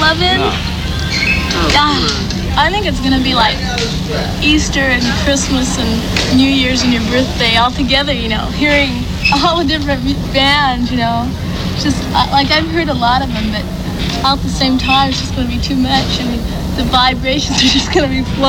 11? I think it's gonna be like Easter and Christmas and New Year's and your birthday all together, you know, hearing all the different bands, you know. Just like I've heard a lot of them, but all at the same time, it's just gonna be too much. I mean, the vibrations are just gonna be flowing.